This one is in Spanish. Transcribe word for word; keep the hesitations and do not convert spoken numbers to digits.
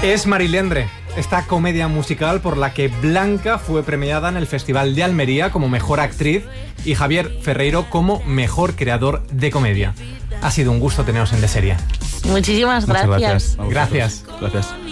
Es Marilendre, esta comedia musical por la que Blanca fue premiada en el Festival de Almería como mejor actriz y Javier Ferreiro como mejor creador de comedia. Ha sido un gusto teneros en De Serie. Muchísimas gracias. Muchas gracias. Gracias. Gracias.